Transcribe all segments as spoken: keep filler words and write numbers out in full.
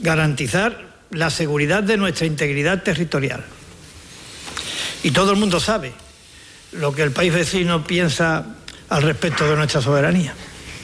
garantizar la seguridad de nuestra integridad territorial. Y todo el mundo sabe lo que el país vecino piensa al respecto de nuestra soberanía.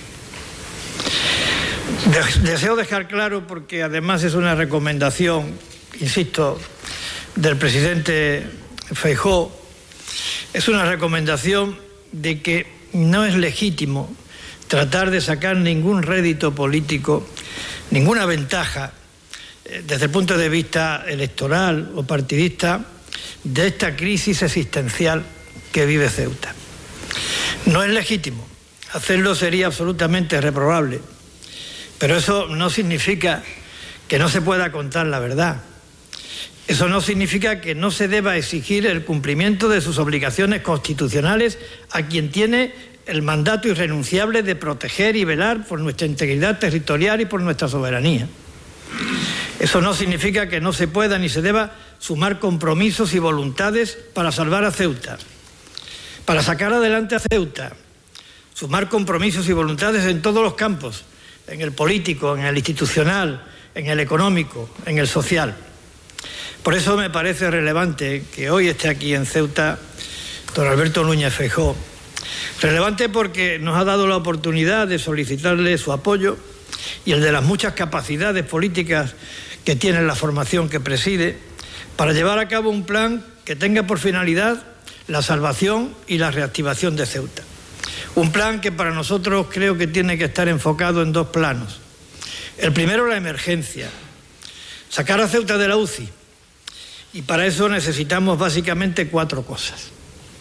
Deseo dejar claro, porque además es una recomendación, insisto, del presidente Feijóo, es una recomendación de que no es legítimo tratar de sacar ningún rédito político, ninguna ventaja desde el punto de vista electoral o partidista de esta crisis existencial que vive Ceuta. No es legítimo. Hacerlo sería absolutamente reprobable. Pero eso no significa que no se pueda contar la verdad. Eso no significa que no se deba exigir el cumplimiento de sus obligaciones constitucionales a quien tiene el mandato irrenunciable de proteger y velar por nuestra integridad territorial y por nuestra soberanía. Eso no significa que no se pueda ni se deba sumar compromisos y voluntades para salvar a Ceuta, para sacar adelante a Ceuta, sumar compromisos y voluntades en todos los campos, en el político, en el institucional, en el económico, en el social. Por eso me parece relevante que hoy esté aquí en Ceuta don Alberto Núñez Feijóo. Relevante porque nos ha dado la oportunidad de solicitarle su apoyo y el de las muchas capacidades políticas que tiene la formación que preside para llevar a cabo un plan que tenga por finalidad la salvación y la reactivación de Ceuta. Un plan que para nosotros creo que tiene que estar enfocado en dos planos. El primero, la emergencia. Sacar a Ceuta de la U C I. Y para eso necesitamos básicamente cuatro cosas.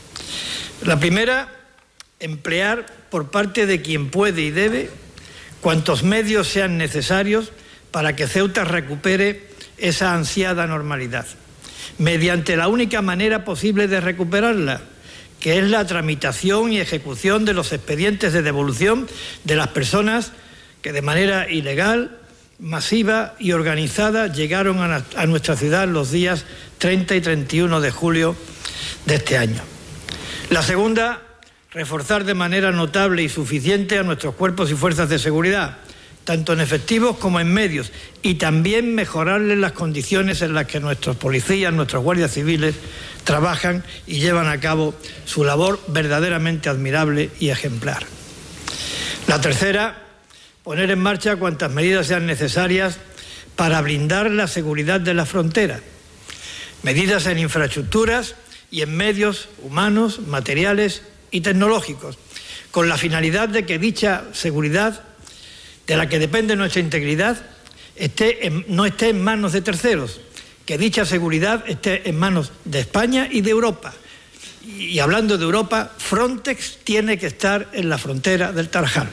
La primera, emplear por parte de quien puede y debe cuantos medios sean necesarios para que Ceuta recupere esa ansiada normalidad, mediante la única manera posible de recuperarla, que es la tramitación y ejecución de los expedientes de devolución de las personas que de manera ilegal, masiva y organizada llegaron a, a nuestra ciudad los días treinta y treinta y uno de julio de este año. La segunda, reforzar de manera notable y suficiente a nuestros cuerpos y fuerzas de seguridad, tanto en efectivos como en medios, y también mejorarles las condiciones en las que nuestros policías, nuestros guardias civiles trabajan y llevan a cabo su labor verdaderamente admirable y ejemplar. La tercera, poner en marcha cuantas medidas sean necesarias para blindar la seguridad de la frontera, medidas en infraestructuras y en medios humanos, materiales y tecnológicos, con la finalidad de que dicha seguridad, de la que depende nuestra integridad, esté en, no esté en manos de terceros, que dicha seguridad esté en manos de España y de Europa. Y, y hablando de Europa, Frontex tiene que estar en la frontera del Tarajal.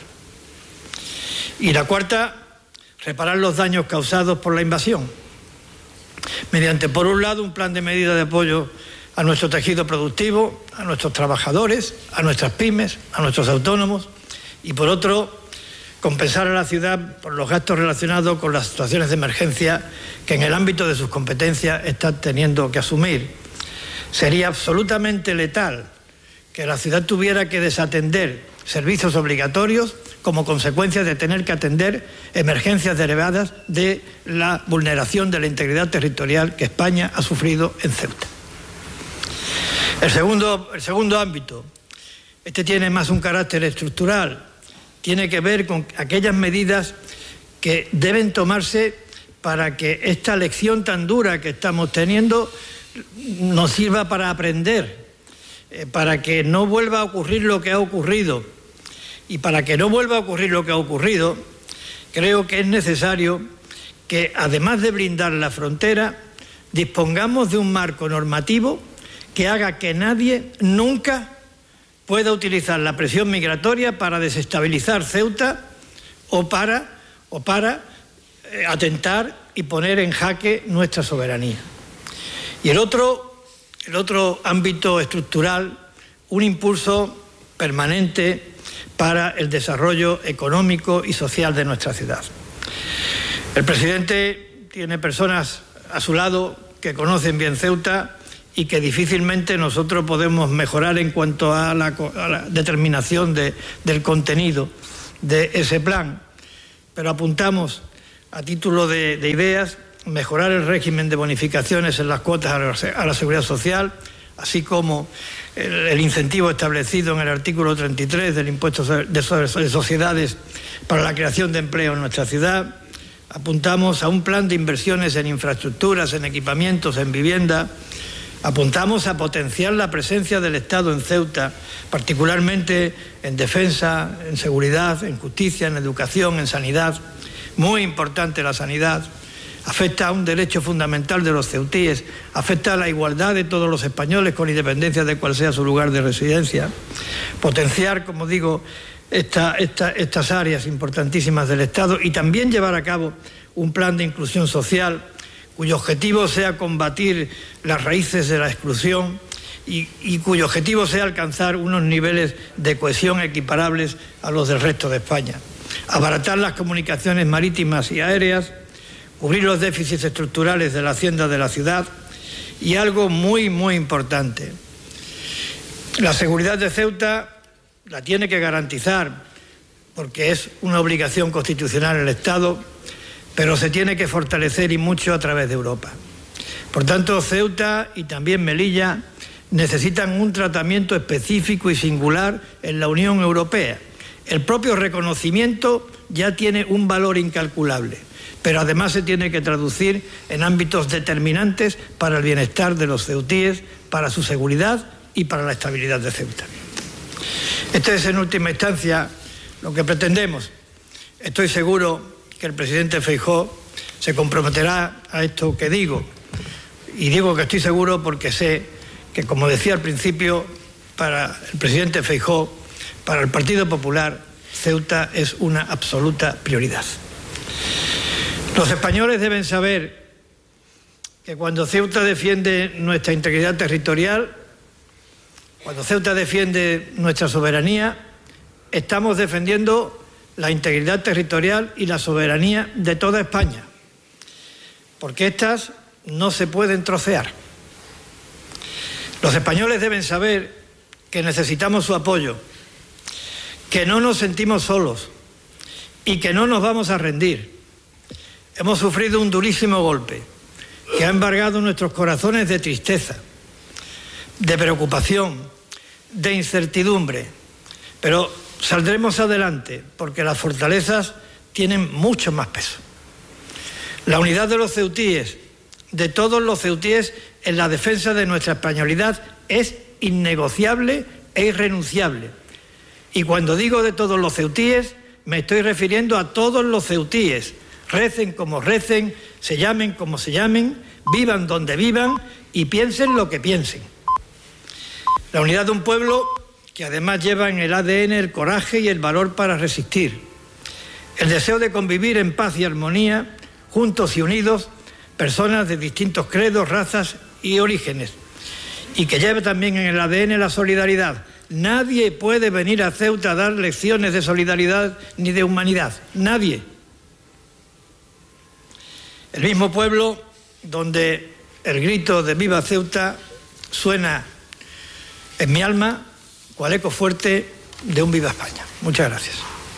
Y la cuarta, reparar los daños causados por la invasión, mediante, por un lado, un plan de medidas de apoyo a nuestro tejido productivo, a nuestros trabajadores, a nuestras pymes, a nuestros autónomos, y por otro, compensar a la ciudad por los gastos relacionados con las situaciones de emergencia que en el ámbito de sus competencias está teniendo que asumir. Sería absolutamente letal que la ciudad tuviera que desatender servicios obligatorios como consecuencia de tener que atender emergencias derivadas de la vulneración de la integridad territorial que España ha sufrido en Ceuta. El segundo, el segundo ámbito, este tiene más un carácter estructural, tiene que ver con aquellas medidas que deben tomarse para que esta lección tan dura que estamos teniendo nos sirva para aprender, eh, para que no vuelva a ocurrir lo que ha ocurrido. Y para que no vuelva a ocurrir lo que ha ocurrido, creo que es necesario que, además de blindar la frontera, dispongamos de un marco normativo que haga que nadie nunca pueda utilizar la presión migratoria para desestabilizar Ceuta o para, o para eh, atentar y poner en jaque nuestra soberanía. Y el otro, el otro ámbito estructural, un impulso permanente para el desarrollo económico y social de nuestra ciudad. El presidente tiene personas a su lado que conocen bien Ceuta y que difícilmente nosotros podemos mejorar en cuanto a la, a la determinación de, del contenido de ese plan. Pero apuntamos a título de, de ideas, mejorar el régimen de bonificaciones en las cuotas a la, a la seguridad social, así como el, el incentivo establecido en el artículo treinta y tres del impuesto de, de sociedades para la creación de empleo en nuestra ciudad. Apuntamos a un plan de inversiones en infraestructuras, en equipamientos, en vivienda. Apuntamos a potenciar la presencia del Estado en Ceuta, particularmente en defensa, en seguridad, en justicia, en educación, en sanidad. Muy importante la sanidad. Afecta a un derecho fundamental de los ceutíes, afecta a la igualdad de todos los españoles con independencia de cuál sea su lugar de residencia. Potenciar, como digo, esta, esta, estas áreas importantísimas del Estado y también llevar a cabo un plan de inclusión social cuyo objetivo sea combatir las raíces de la exclusión y, y cuyo objetivo sea alcanzar unos niveles de cohesión equiparables a los del resto de España. Abaratar las comunicaciones marítimas y aéreas, cubrir los déficits estructurales de la hacienda de la ciudad y algo muy, muy importante. La seguridad de Ceuta la tiene que garantizar porque es una obligación constitucional el Estado, pero se tiene que fortalecer y mucho a través de Europa. Por tanto, Ceuta y también Melilla necesitan un tratamiento específico y singular en la Unión Europea. El propio reconocimiento ya tiene un valor incalculable, pero además se tiene que traducir en ámbitos determinantes para el bienestar de los ceutíes, para su seguridad y para la estabilidad de Ceuta. Este es, en última instancia, lo que pretendemos. Estoy seguro que el presidente Feijóo se comprometerá a esto que digo. Y digo que estoy seguro porque sé que, como decía al principio, para el presidente Feijóo, para el Partido Popular, Ceuta es una absoluta prioridad. Los españoles deben saber que cuando Ceuta defiende nuestra integridad territorial, cuando Ceuta defiende nuestra soberanía, estamos defendiendo la integridad territorial y la soberanía de toda España, porque éstas no se pueden trocear. Los españoles deben saber que necesitamos su apoyo, que no nos sentimos solos y que no nos vamos a rendir. Hemos sufrido un durísimo golpe que ha embargado nuestros corazones de tristeza, de preocupación, de incertidumbre, pero saldremos adelante porque las fortalezas tienen mucho más peso. La unidad de los ceutíes, de todos los ceutíes en la defensa de nuestra españolidad es innegociable e irrenunciable. Y cuando digo de todos los ceutíes, me estoy refiriendo a todos los ceutíes, recen como recen, se llamen como se llamen, vivan donde vivan y piensen lo que piensen. La unidad de un pueblo que además lleva en el A D N el coraje y el valor para resistir, el deseo de convivir en paz y armonía, juntos y unidos, personas de distintos credos, razas y orígenes, y que lleva también en el A D N la solidaridad. Nadie puede venir a Ceuta a dar lecciones de solidaridad ni de humanidad, nadie. El mismo pueblo donde el grito de Viva Ceuta suena en mi alma cual eco fuerte de un Viva España. Muchas gracias.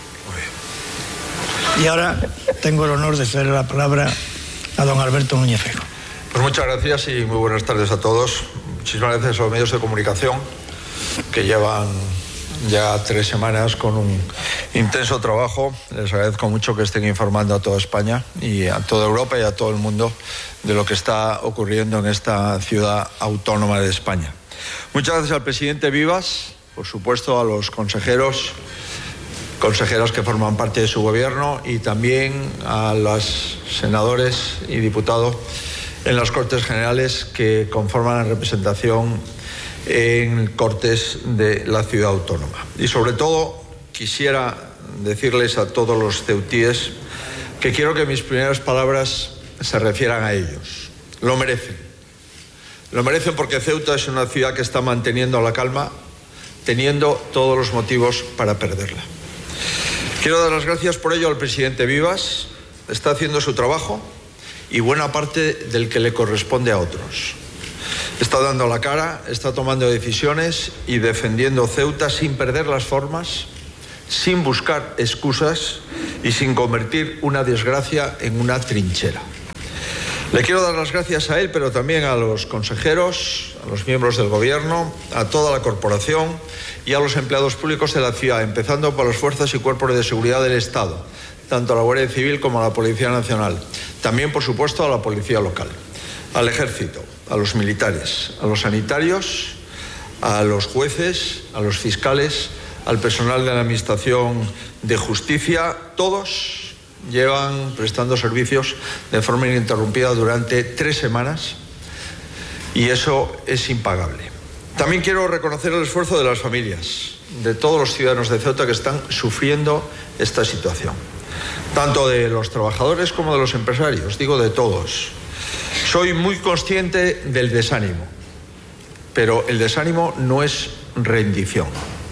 Y ahora tengo el honor de ceder la palabra a don Alberto Núñez Feijóo. Pues muchas gracias y muy buenas tardes a todos. Muchísimas gracias a los medios de comunicación que llevan ya tres semanas con un intenso trabajo. Les agradezco mucho que estén informando a toda España y a toda Europa y a todo el mundo de lo que está ocurriendo en esta ciudad autónoma de España. Muchas gracias al presidente Vivas, por supuesto a los consejeros, consejeras que forman parte de su gobierno y también a los senadores y diputados en las Cortes Generales que conforman la representación en Cortes de la ciudad autónoma. Y sobre todo quisiera decirles a todos los ceutíes que quiero que mis primeras palabras se refieran a ellos. Lo merecen. Lo merecen porque Ceuta es una ciudad que está manteniendo la calma, teniendo todos los motivos para perderla. Quiero dar las gracias por ello al presidente Vivas. Está haciendo su trabajo y buena parte del que le corresponde a otros. Está dando la cara, está tomando decisiones y defendiendo Ceuta sin perder las formas, sin buscar excusas y sin convertir una desgracia en una trinchera. Le quiero dar las gracias a él, pero también a los consejeros, a los miembros del Gobierno, a toda la corporación y a los empleados públicos de la ciudad, empezando por las fuerzas y cuerpos de seguridad del Estado, tanto a la Guardia Civil como a la Policía Nacional. También, por supuesto, a la Policía Local, al Ejército, a los militares, a los sanitarios, a los jueces, a los fiscales, al personal de la Administración de Justicia. Todos llevan prestando servicios de forma ininterrumpida durante tres semanas y eso es impagable. También quiero reconocer el esfuerzo de las familias, de todos los ciudadanos de Ceuta que están sufriendo esta situación, tanto de los trabajadores como de los empresarios, digo de todos. Soy muy consciente del desánimo, pero el desánimo no es rendición.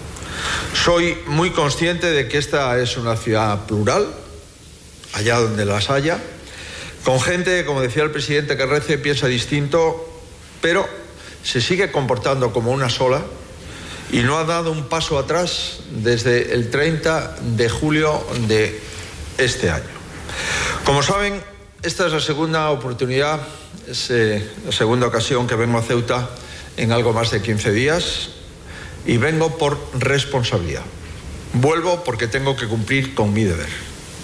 Soy muy consciente de que esta es una ciudad plural, allá donde las haya, con gente, como decía el presidente, que rece, piensa distinto, pero se sigue comportando como una sola y no ha dado un paso atrás desde el treinta de julio de este año. Como saben, esta es la segunda oportunidad, es eh, la segunda ocasión que vengo a Ceuta en algo más de quince días y vengo por responsabilidad. Vuelvo porque tengo que cumplir con mi deber.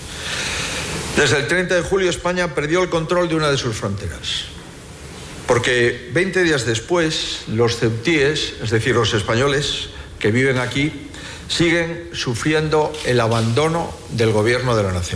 Desde el treinta de julio España perdió el control de una de sus fronteras, porque veinte días después los ceutíes, es decir, los españoles que viven aquí, siguen sufriendo el abandono del gobierno de la nación.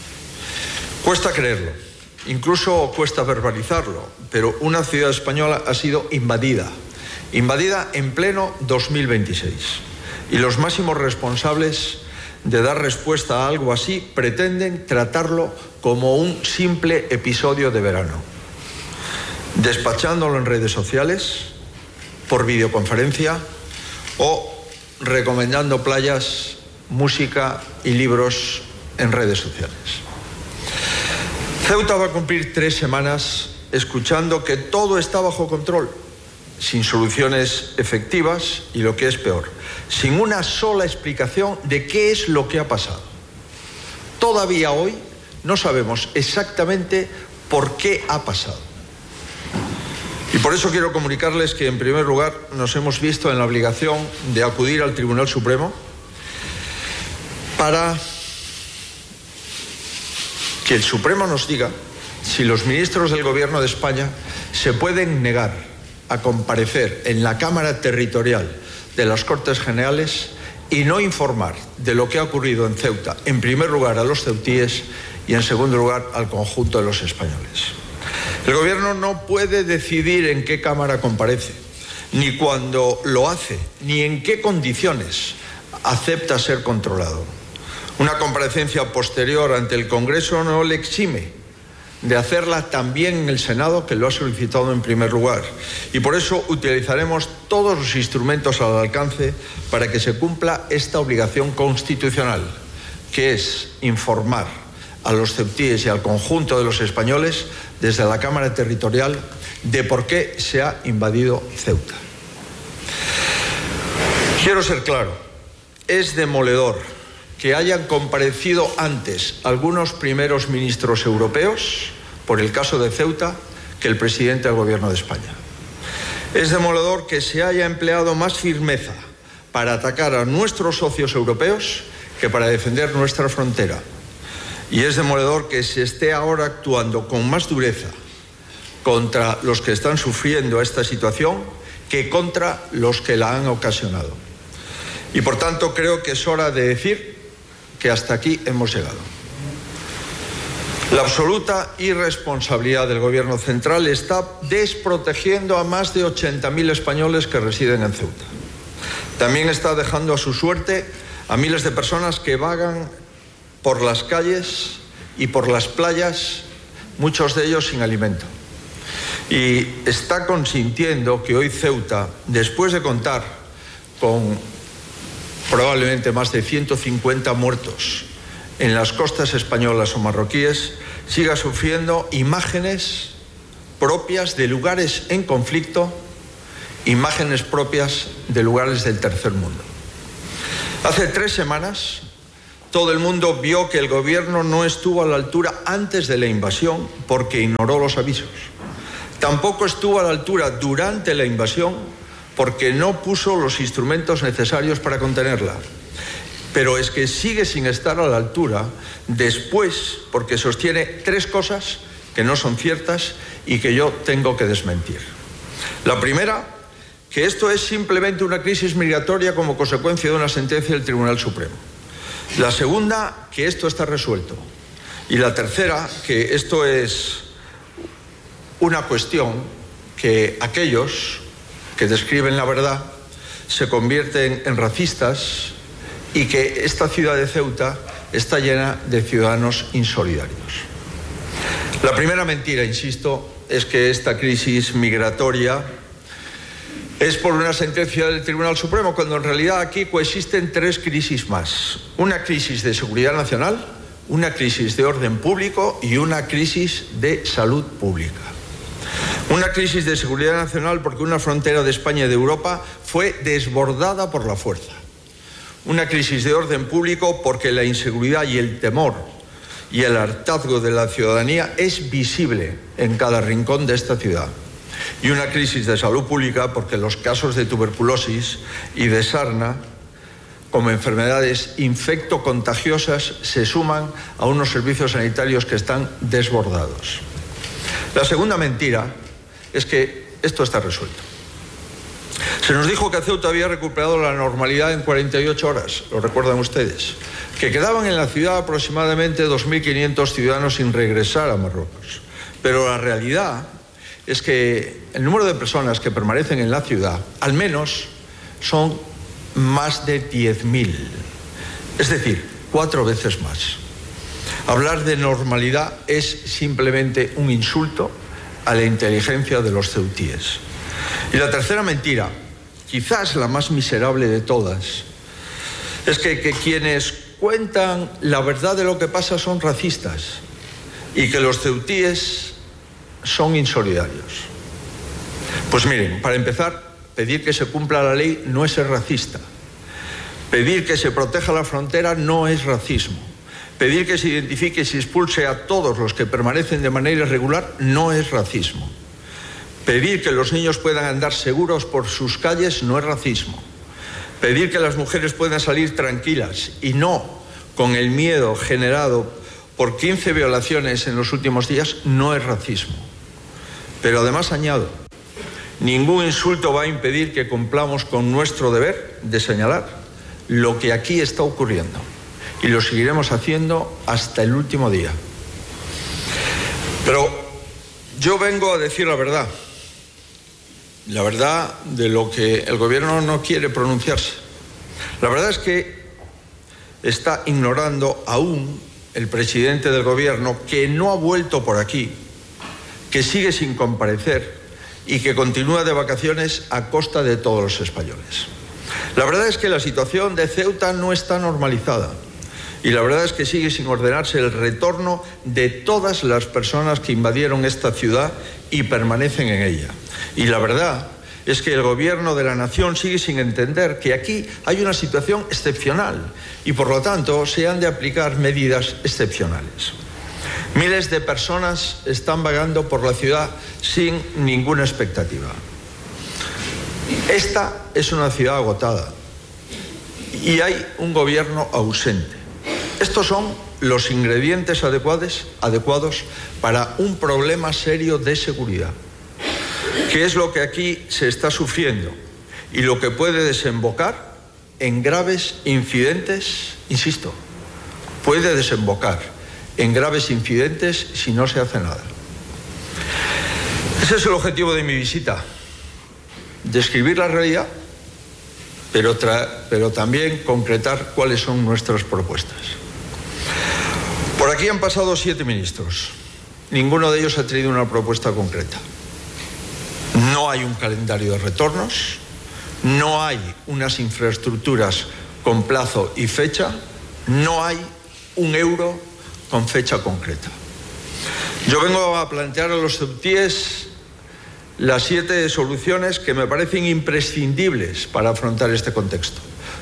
Cuesta creerlo, incluso cuesta verbalizarlo, pero una ciudad española ha sido invadida, invadida en pleno dos mil veintiséis, y los máximos responsables de dar respuesta a algo así pretenden tratarlo como un simple episodio de verano, despachándolo en redes sociales, por videoconferencia o recomendando playas, música y libros en redes sociales. Ceuta va a cumplir tres semanas escuchando que todo está bajo control, sin soluciones efectivas y, lo que es peor, sin una sola explicación de qué es lo que ha pasado. Todavía hoy no sabemos exactamente por qué ha pasado. Y por eso quiero comunicarles que, en primer lugar, nos hemos visto en la obligación de acudir al Tribunal Supremo para que el Supremo nos diga si los ministros del Gobierno de España se pueden negar a comparecer en la Cámara Territorial de las Cortes Generales y no informar de lo que ha ocurrido en Ceuta, en primer lugar a los ceutíes y en segundo lugar al conjunto de los españoles. El Gobierno no puede decidir en qué Cámara comparece, ni cuando lo hace, ni en qué condiciones acepta ser controlado. Una comparecencia posterior ante el Congreso no le exime de hacerla también en el Senado, que lo ha solicitado en primer lugar. Y por eso utilizaremos todos los instrumentos al alcance para que se cumpla esta obligación constitucional, que es informar a los ceutíes y al conjunto de los españoles desde la Cámara Territorial de por qué se ha invadido Ceuta. Quiero ser claro, es demoledor que hayan comparecido antes algunos primeros ministros europeos por el caso de Ceuta que el presidente del Gobierno de España. Es demoledor que se haya empleado más firmeza para atacar a nuestros socios europeos que para defender nuestra frontera. Y es demoledor que se esté ahora actuando con más dureza contra los que están sufriendo esta situación que contra los que la han ocasionado. Y por tanto creo que es hora de decir que hasta aquí hemos llegado. La absoluta irresponsabilidad del Gobierno central está desprotegiendo a más de ochenta mil españoles que residen en Ceuta. También está dejando a su suerte a miles de personas que vagan por las calles y por las playas, muchos de ellos sin alimento. Y está consintiendo que hoy Ceuta, después de contar con probablemente más de ciento cincuenta muertos en las costas españolas o marroquíes, siga sufriendo imágenes propias de lugares en conflicto, imágenes propias de lugares del tercer mundo. Hace tres semanas todo el mundo vio que el gobierno no estuvo a la altura antes de la invasión porque ignoró los avisos. Tampoco estuvo a la altura durante la invasión porque no puso los instrumentos necesarios para contenerla. Pero es que sigue sin estar a la altura después porque sostiene tres cosas que no son ciertas y que yo tengo que desmentir. La primera, que esto es simplemente una crisis migratoria como consecuencia de una sentencia del Tribunal Supremo. La segunda, que esto está resuelto. Y la tercera, que esto es una cuestión que aquellos que describen la verdad se convierten en racistas y que esta ciudad de Ceuta está llena de ciudadanos insolidarios. La primera mentira, insisto, es que esta crisis migratoria es por una sentencia del Tribunal Supremo, cuando en realidad aquí coexisten tres crisis más. Una crisis de seguridad nacional, una crisis de orden público y una crisis de salud pública. Una crisis de seguridad nacional porque una frontera de España y de Europa fue desbordada por la fuerza. Una crisis de orden público porque la inseguridad y el temor y el hartazgo de la ciudadanía es visible en cada rincón de esta ciudad. Y una crisis de salud pública porque los casos de tuberculosis y de sarna como enfermedades infectocontagiosas se suman a unos servicios sanitarios que están desbordados. La segunda mentira es que esto está resuelto. Se nos dijo que Ceuta había recuperado la normalidad en cuarenta y ocho horas, lo recuerdan ustedes, que quedaban en la ciudad aproximadamente dos mil quinientos ciudadanos sin regresar a Marruecos. Pero la realidad es que el número de personas que permanecen en la ciudad, al menos, son más de diez mil. Es decir, cuatro veces más. Hablar de normalidad es simplemente un insulto a la inteligencia de los ceutíes. Y la tercera mentira, quizás la más miserable de todas, es que, que quienes cuentan la verdad de lo que pasa son racistas y que los ceutíes son insolidarios. Pues miren, para empezar, pedir que se cumpla la ley no es ser racista. Pedir que se proteja la frontera no es racismo. Pedir que se identifique y se expulse a todos los que permanecen de manera irregular no es racismo. Pedir que los niños puedan andar seguros por sus calles no es racismo. Pedir que las mujeres puedan salir tranquilas y no con el miedo generado por quince violaciones en los últimos días no es racismo. Pero además añado, ningún insulto va a impedir que cumplamos con nuestro deber de señalar lo que aquí está ocurriendo. Y lo seguiremos haciendo hasta el último día. Pero yo vengo a decir la verdad. La verdad de lo que el gobierno no quiere pronunciarse. La verdad es que está ignorando aún el presidente del gobierno, que no ha vuelto por aquí, que sigue sin comparecer y que continúa de vacaciones a costa de todos los españoles. La verdad es que la situación de Ceuta no está normalizada. Y la verdad es que sigue sin ordenarse el retorno de todas las personas que invadieron esta ciudad y permanecen en ella. Y la verdad es que el gobierno de la nación sigue sin entender que aquí hay una situación excepcional y por lo tanto se han de aplicar medidas excepcionales. Miles de personas están vagando por la ciudad sin ninguna expectativa. Esta es una ciudad agotada y hay un gobierno ausente. Estos son los ingredientes adecuados, adecuados para un problema serio de seguridad, que es lo que aquí se está sufriendo y lo que puede desembocar en graves incidentes, insisto, puede desembocar en graves incidentes si no se hace nada. Ese es el objetivo de mi visita, describir la realidad, pero, tra- pero también concretar cuáles son nuestras propuestas. Por aquí han pasado siete ministros. Ninguno de ellos ha traído una propuesta concreta. No hay un calendario de retornos, no hay unas infraestructuras con plazo y fecha, no hay un euro con fecha concreta. Yo vengo a plantear a los ceutíes las siete soluciones que me parecen imprescindibles para afrontar este contexto.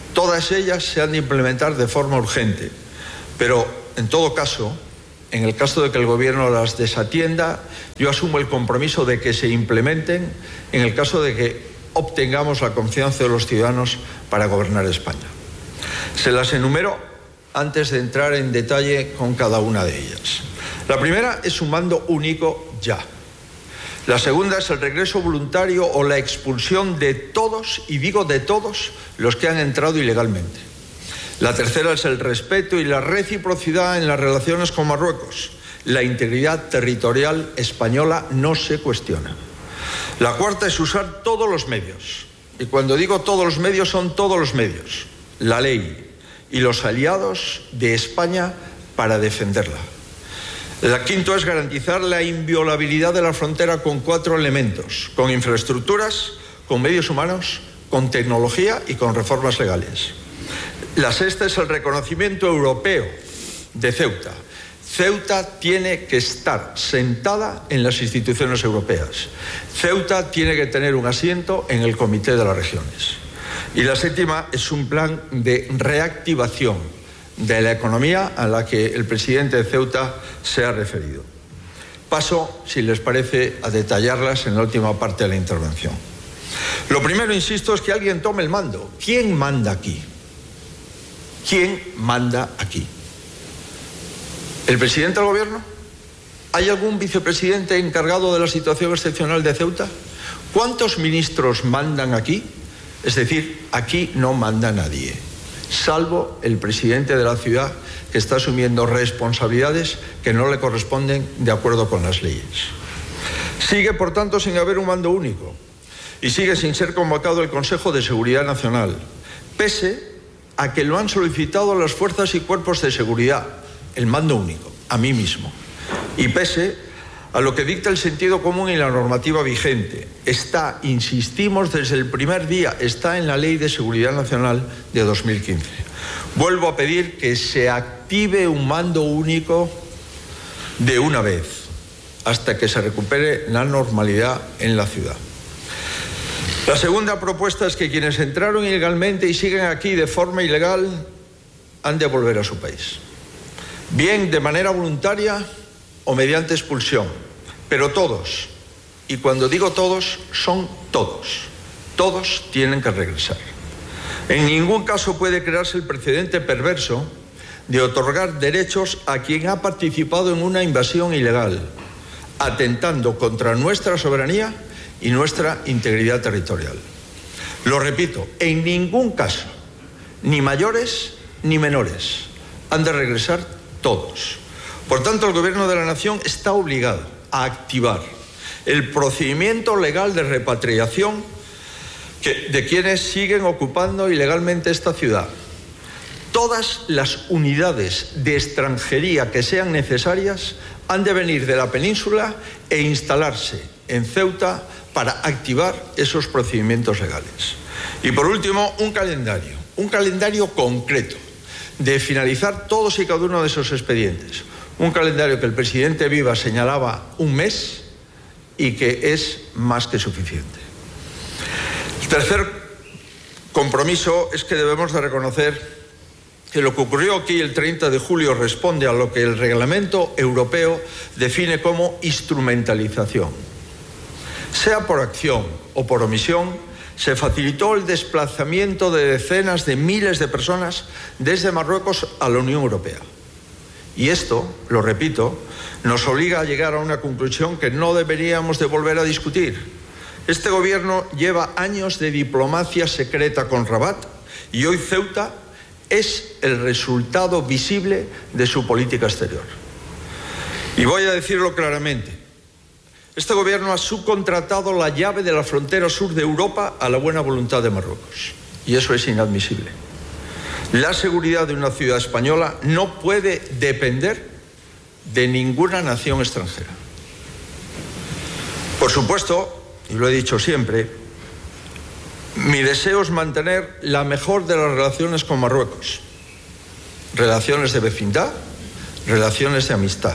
Todas ellas se han de implementar de forma urgente, pero en todo caso, en el caso de que el Gobierno las desatienda, yo asumo el compromiso de que se implementen en el caso de que obtengamos la confianza de los ciudadanos para gobernar España. Se las enumero antes de entrar en detalle con cada una de ellas. La primera es un mando único ya. La segunda es el regreso voluntario o la expulsión de todos, y digo de todos, los que han entrado ilegalmente. La tercera es el respeto y la reciprocidad en las relaciones con Marruecos. La integridad territorial española no se cuestiona. La cuarta es usar todos los medios. Y cuando digo todos los medios, son todos los medios. La ley y los aliados de España para defenderla. La quinta es garantizar la inviolabilidad de la frontera con cuatro elementos: con infraestructuras, con medios humanos, con tecnología y con reformas legales. La sexta es el reconocimiento europeo de Ceuta. Ceuta tiene que estar sentada en las instituciones europeas. Ceuta tiene que tener un asiento en el Comité de las Regiones. Y la séptima es un plan de reactivación de la economía a la que el presidente de Ceuta se ha referido. Paso, si les parece, a detallarlas en la última parte de la intervención. Lo primero, insisto, es que alguien tome el mando. ¿Quién manda aquí? ¿Quién manda aquí? ¿El presidente del Gobierno? ¿Hay algún vicepresidente encargado de la situación excepcional de Ceuta? ¿Cuántos ministros mandan aquí? Es decir, aquí no manda nadie, salvo el presidente de la ciudad, que está asumiendo responsabilidades que no le corresponden de acuerdo con las leyes. Sigue, por tanto, sin haber un mando único y sigue sin ser convocado el Consejo de Seguridad Nacional, pese a que lo han solicitado las fuerzas y cuerpos de seguridad, el mando único, a mí mismo, y pese a lo que dicta el sentido común y la normativa vigente. Está, insistimos desde el primer día, está en la Ley de Seguridad Nacional de dos mil quince. Vuelvo a pedir que se active un mando único de una vez, hasta que se recupere la normalidad en la ciudad. La segunda propuesta es que quienes entraron ilegalmente y siguen aquí de forma ilegal han de volver a su país, bien de manera voluntaria o mediante expulsión, pero todos, y cuando digo todos, son todos, todos tienen que regresar. En ningún caso puede crearse el precedente perverso de otorgar derechos a quien ha participado en una invasión ilegal, atentando contra nuestra soberanía y nuestra integridad territorial. Lo repito, en ningún caso, ni mayores ni menores, han de regresar todos. Por tanto, el Gobierno de la Nación está obligado a activar el procedimiento legal de repatriación que, de quienes siguen ocupando ilegalmente esta ciudad. Todas las unidades de extranjería que sean necesarias han de venir de la península e instalarse en Ceuta para activar esos procedimientos legales. Y por último, un calendario, un calendario concreto de finalizar todos y cada uno de esos expedientes. Un calendario que el presidente Viva señalaba un mes y que es más que suficiente. El tercer compromiso es que debemos de reconocer que lo que ocurrió aquí el treinta de julio responde a lo que el reglamento europeo define como instrumentalización. Sea por acción o por omisión, se facilitó el desplazamiento de decenas de miles de personas desde Marruecos a la Unión Europea. Y esto, lo repito, nos obliga a llegar a una conclusión que no deberíamos de volver a discutir. Este gobierno lleva años de diplomacia secreta con Rabat y hoy Ceuta es el resultado visible de su política exterior. Y voy a decirlo claramente. Este gobierno ha subcontratado la llave de la frontera sur de Europa a la buena voluntad de Marruecos. Y eso es inadmisible. La seguridad de una ciudad española no puede depender de ninguna nación extranjera. Por supuesto, y lo he dicho siempre, mi deseo es mantener la mejor de las relaciones con Marruecos. Relaciones de vecindad, relaciones de amistad.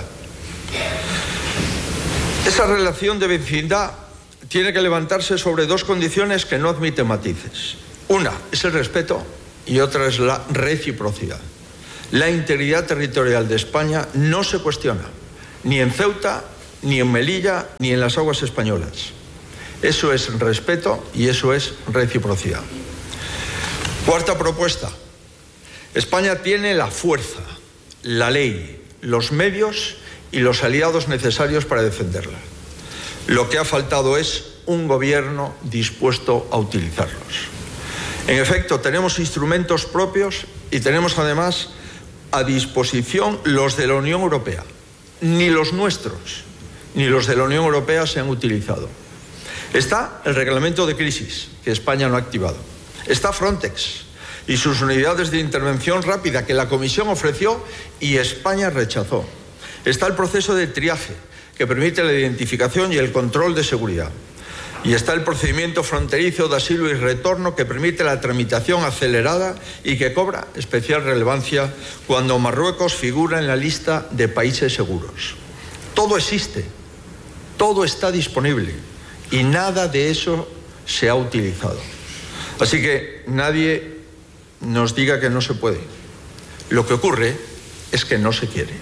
Esa relación de vecindad tiene que levantarse sobre dos condiciones que no admiten matices. Una es el respeto y otra es la reciprocidad. La integridad territorial de España no se cuestiona, ni en Ceuta, ni en Melilla, ni en las aguas españolas. Eso es respeto y eso es reciprocidad. Cuarta propuesta. España tiene la fuerza, la ley, los medios y los aliados necesarios para defenderla. Lo que ha faltado es un gobierno dispuesto a utilizarlos. En efecto, tenemos instrumentos propios y tenemos además a disposición los de la Unión Europea. Ni los nuestros ni los de la Unión Europea se han utilizado. Está el reglamento de crisis, que España no ha activado. Está Frontex y sus unidades de intervención rápida, que la Comisión ofreció y España rechazó. Está el proceso de triaje, que permite la identificación y el control de seguridad. Y está el procedimiento fronterizo de asilo y retorno, que permite la tramitación acelerada y que cobra especial relevancia cuando Marruecos figura en la lista de países seguros. Todo existe, todo está disponible y nada de eso se ha utilizado. Así que nadie nos diga que no se puede. Lo que ocurre es que no se quiere.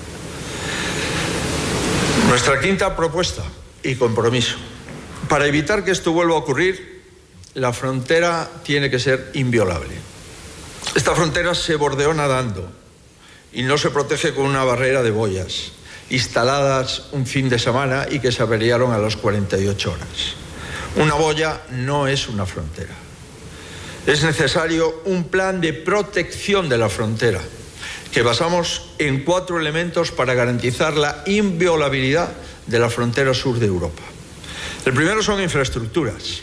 Nuestra quinta propuesta y compromiso. Para evitar que esto vuelva a ocurrir, la frontera tiene que ser inviolable. Esta frontera se bordeó nadando y no se protege con una barrera de boyas instaladas un fin de semana y que se averiaron a las cuarenta y ocho horas. Una boya no es una frontera. Es necesario un plan de protección de la frontera que basamos en cuatro elementos para garantizar la inviolabilidad de la frontera sur de Europa. El primero son infraestructuras,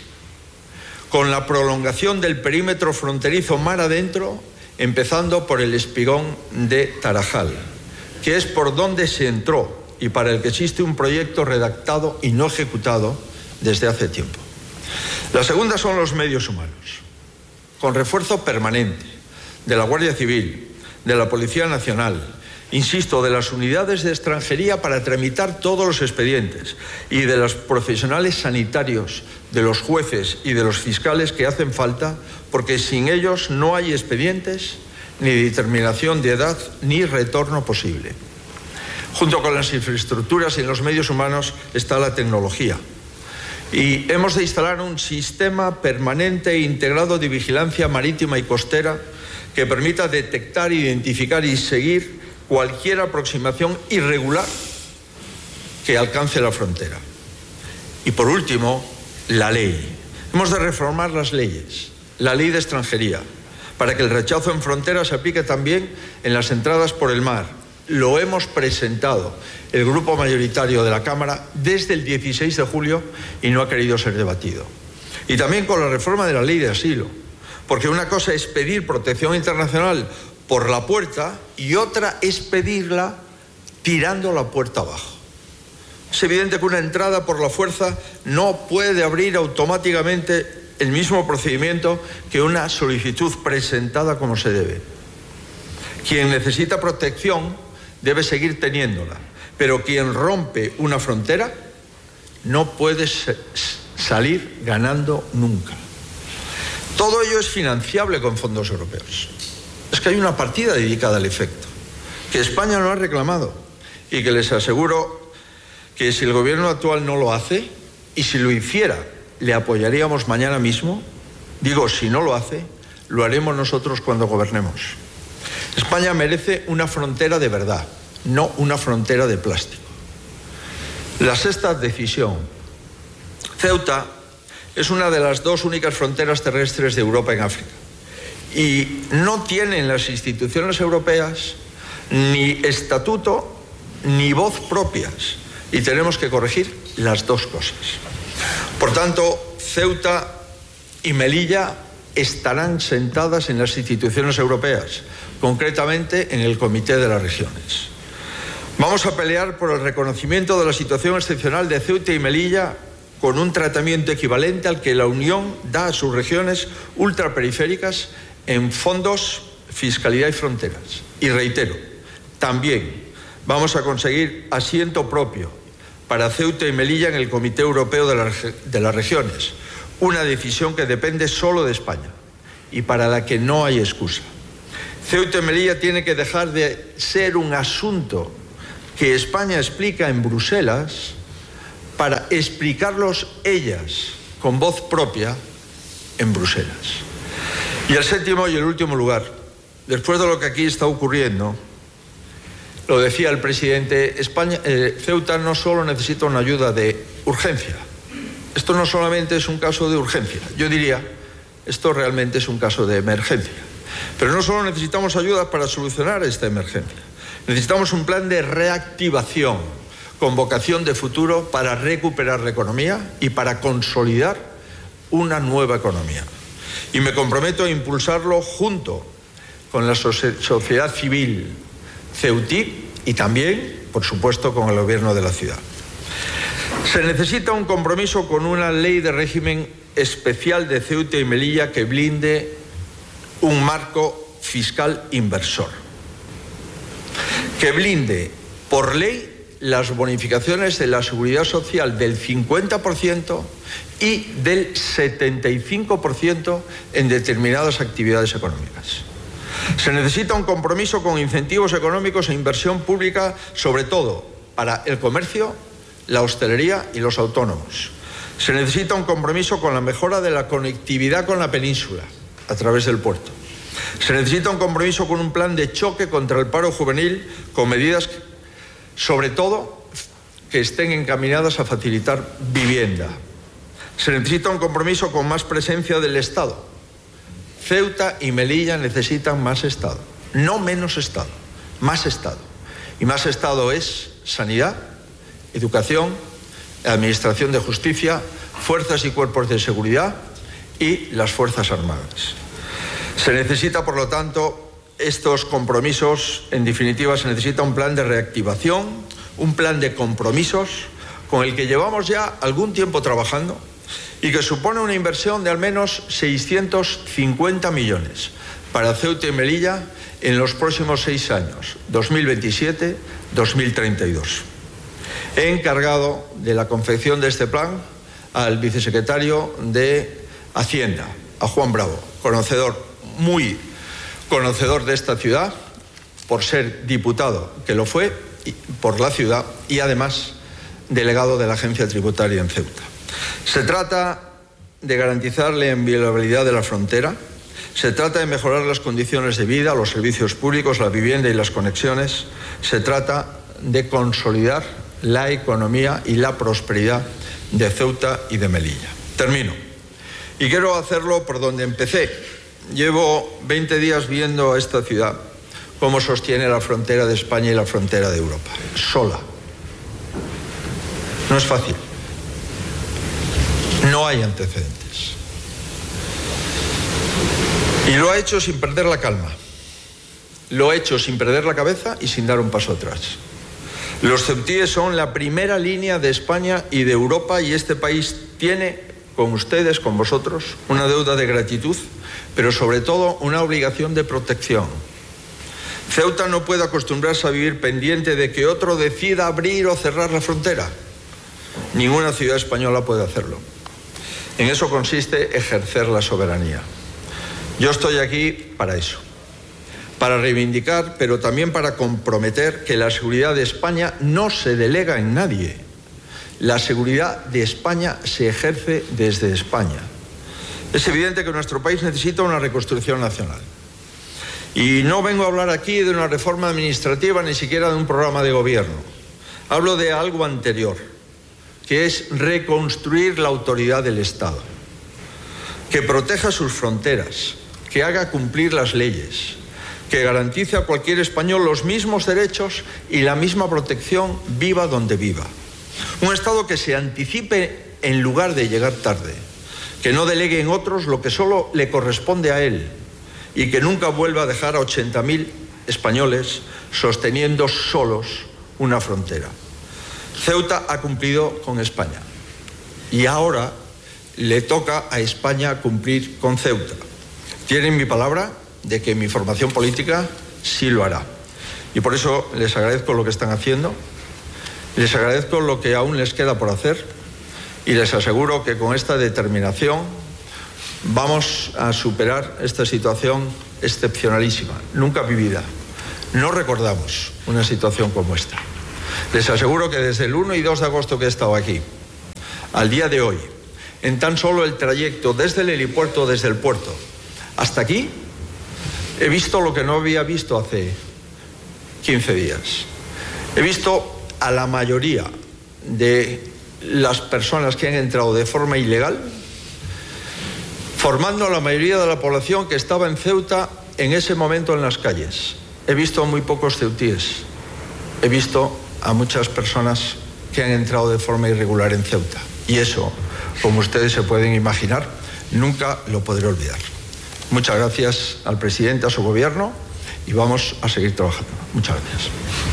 con la prolongación del perímetro fronterizo mar adentro, empezando por el espigón de Tarajal, que es por donde se entró y para el que existe un proyecto redactado y no ejecutado desde hace tiempo. La segunda son los medios humanos, con refuerzo permanente de la Guardia Civil, de la Policía Nacional, insisto, de las unidades de extranjería para tramitar todos los expedientes y de los profesionales sanitarios, de los jueces y de los fiscales que hacen falta, porque sin ellos no hay expedientes, ni determinación de edad, ni retorno posible. Junto con las infraestructuras y los medios humanos está la tecnología. Y hemos de instalar un sistema permanente e integrado de vigilancia marítima y costera que permita detectar, identificar y seguir cualquier aproximación irregular que alcance la frontera. Y por último, la ley. Hemos de reformar las leyes, la ley de extranjería, para que el rechazo en frontera se aplique también en las entradas por el mar. Lo hemos presentado el grupo mayoritario de la Cámara desde el dieciséis de julio y no ha querido ser debatido. Y también con la reforma de la ley de asilo, porque una cosa es pedir protección internacional por la puerta y otra es pedirla tirando la puerta abajo. Es evidente que una entrada por la fuerza no puede abrir automáticamente el mismo procedimiento que una solicitud presentada como se debe. Quien necesita protección debe seguir teniéndola, pero quien rompe una frontera no puede salir ganando nunca. Todo ello es financiable con fondos europeos. Es que hay una partida dedicada al efecto, que España no ha reclamado y que les aseguro que si el gobierno actual no lo hace, y si lo hiciera, le apoyaríamos mañana mismo. Digo, si no lo hace, lo haremos nosotros cuando gobernemos. España merece una frontera de verdad, no una frontera de plástico. La sexta decisión. Ceuta es una de las dos únicas fronteras terrestres de Europa en África. Y no tienen las instituciones europeas ni estatuto ni voz propias. Y tenemos que corregir las dos cosas. Por tanto, Ceuta y Melilla estarán sentadas en las instituciones europeas, concretamente en el Comité de las Regiones. Vamos a pelear por el reconocimiento de la situación excepcional de Ceuta y Melilla con un tratamiento equivalente al que la Unión da a sus regiones ultraperiféricas en fondos, fiscalidad y fronteras. Y reitero, también vamos a conseguir asiento propio para Ceuta y Melilla en el Comité Europeo de las, de las Regiones, una decisión que depende solo de España y para la que no hay excusa. Ceuta y Melilla tiene que dejar de ser un asunto que España explica en Bruselas para explicarlos ellas con voz propia en Bruselas. Y el séptimo y el último lugar, después de lo que aquí está ocurriendo, lo decía el presidente, España, eh, Ceuta no solo necesita una ayuda de urgencia. Esto no solamente es un caso de urgencia, yo diría, esto realmente es un caso de emergencia. Pero no solo necesitamos ayuda para solucionar esta emergencia, necesitamos un plan de reactivación con vocación de futuro para recuperar la economía y para consolidar una nueva economía. Y me comprometo a impulsarlo junto con la sociedad civil ceutí y también, por supuesto, con el gobierno de la ciudad. Se necesita un compromiso con una ley de régimen especial de Ceuta y Melilla que blinde un marco fiscal inversor, que blinde por ley las bonificaciones de la seguridad social del cincuenta por ciento y del setenta y cinco por ciento en determinadas actividades económicas. Se necesita un compromiso con incentivos económicos e inversión pública, sobre todo para el comercio, la hostelería y los autónomos. Se necesita un compromiso con la mejora de la conectividad con la península a través del puerto. Se necesita un compromiso con un plan de choque contra el paro juvenil con medidas, sobre todo, que estén encaminadas a facilitar vivienda. Se necesita un compromiso con más presencia del Estado. Ceuta y Melilla necesitan más Estado, no menos Estado, más Estado. Y más Estado es sanidad, educación, administración de justicia, fuerzas y cuerpos de seguridad y las Fuerzas Armadas. Se necesita, por lo tanto, estos compromisos, en definitiva, se necesita un plan de reactivación, un plan de compromisos con el que llevamos ya algún tiempo trabajando y que supone una inversión de al menos seiscientos cincuenta millones para Ceuta y Melilla en los próximos seis años, dos mil veintisiete a dos mil treinta y dos. He encargado de la confección de este plan al vicesecretario de Hacienda, a Juan Bravo, conocedor, muy conocedor de esta ciudad, por ser diputado, que lo fue, por la ciudad, y además delegado de la Agencia Tributaria en Ceuta. Se trata de garantizar la inviolabilidad de la frontera, se trata de mejorar las condiciones de vida, los servicios públicos, la vivienda y las conexiones, se trata de consolidar la economía y la prosperidad de Ceuta y de Melilla. Termino. Y quiero hacerlo por donde empecé. Llevo veinte días viendo a esta ciudad cómo sostiene la frontera de España y la frontera de Europa, sola. No es fácil. No hay antecedentes. Y lo ha hecho sin perder la calma. Lo ha hecho sin perder la cabeza y sin dar un paso atrás. Los ceutíes son la primera línea de España y de Europa, y este país tiene, con ustedes, con vosotros, una deuda de gratitud, pero sobre todo una obligación de protección. Ceuta no puede acostumbrarse a vivir pendiente de que otro decida abrir o cerrar la frontera. Ninguna ciudad española puede hacerlo. En eso consiste ejercer la soberanía. Yo estoy aquí para eso, para reivindicar, pero también para comprometer que la seguridad de España no se delega en nadie. La seguridad de España se ejerce desde España. Es evidente que nuestro país necesita una reconstrucción nacional. Y no vengo a hablar aquí de una reforma administrativa, ni siquiera de un programa de gobierno. Hablo de algo anterior, que es reconstruir la autoridad del Estado, que proteja sus fronteras, que haga cumplir las leyes, que garantice a cualquier español los mismos derechos y la misma protección, viva donde viva. Un Estado que se anticipe en lugar de llegar tarde, que no delegue en otros lo que solo le corresponde a él y que nunca vuelva a dejar a ochenta mil españoles sosteniendo solos una frontera. Ceuta ha cumplido con España y ahora le toca a España cumplir con Ceuta. Tienen mi palabra de que mi formación política sí lo hará. Y por eso les agradezco lo que están haciendo, les agradezco lo que aún les queda por hacer y les aseguro que con esta determinación, Vamos a superar esta situación excepcionalísima, nunca vivida. No recordamos una situación como esta. Les aseguro que desde el uno y dos de agosto que he estado aquí, al día de hoy, en tan solo el trayecto desde el helipuerto, desde el puerto, hasta aquí, he visto lo que no había visto hace quince días. He visto a la mayoría de las personas que han entrado de forma ilegal, formando a la mayoría de la población que estaba en Ceuta en ese momento en las calles. He visto a muy pocos ceutíes. He visto a muchas personas que han entrado de forma irregular en Ceuta. Y eso, como ustedes se pueden imaginar, nunca lo podré olvidar. Muchas gracias al presidente, a su gobierno, y vamos a seguir trabajando. Muchas gracias.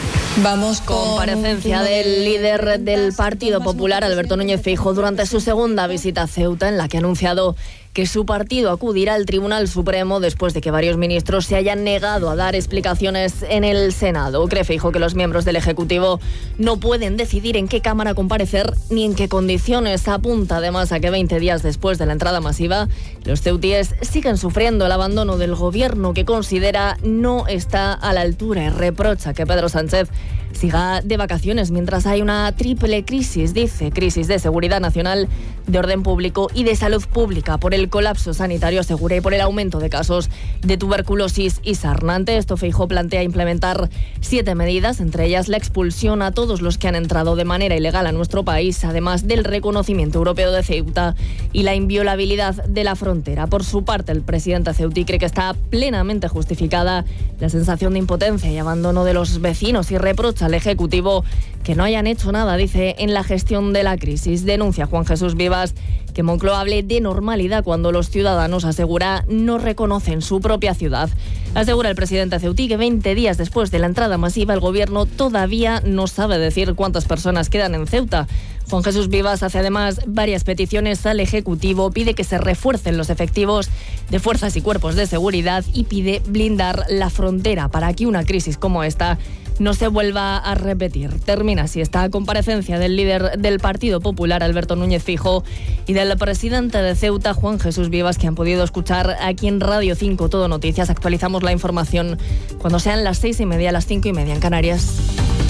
Vamos con comparecencia del líder del Partido Popular, Alberto Núñez Feijóo, durante su segunda visita a Ceuta, en la que ha anunciado que su partido acudirá al Tribunal Supremo después de que varios ministros se hayan negado a dar explicaciones en el Senado. Cree Feijóo que los miembros del Ejecutivo no pueden decidir en qué Cámara comparecer ni en qué condiciones. Apunta además a que veinte días después de la entrada masiva, los ceutíes siguen sufriendo el abandono del gobierno, que considera no está a la altura, y reprocha que Pedro Sánchez siga de vacaciones mientras hay una triple crisis, dice, crisis de seguridad nacional, de orden público y de salud pública por el colapso sanitario, asegura, y por el aumento de casos de tuberculosis y sarna. Ante esto, Feijóo plantea implementar siete medidas, entre ellas la expulsión a todos los que han entrado de manera ilegal a nuestro país, además del reconocimiento europeo de Ceuta y la inviolabilidad de la frontera. Por su parte, el presidente ceutí cree que está plenamente justificada la sensación de impotencia y abandono de los vecinos y reprocha al Ejecutivo que no hayan hecho nada, dice, en la gestión de la crisis. Denuncia Juan Jesús Vivas que Moncloa hable de normalidad cuando los ciudadanos, asegura, no reconocen su propia ciudad. Asegura el presidente ceutí que veinte días después de la entrada masiva, el gobierno todavía no sabe decir cuántas personas quedan en Ceuta. Juan Jesús Vivas hace además varias peticiones al Ejecutivo, pide que se refuercen los efectivos de fuerzas y cuerpos de seguridad y pide blindar la frontera para que una crisis como esta no se vuelva a repetir. Termina así esta comparecencia del líder del Partido Popular, Alberto Núñez Feijóo, y del presidente de Ceuta, Juan Jesús Vivas, que han podido escuchar aquí en Radio cinco Todo Noticias. Actualizamos la información cuando sean las seis y media, las cinco y media en Canarias.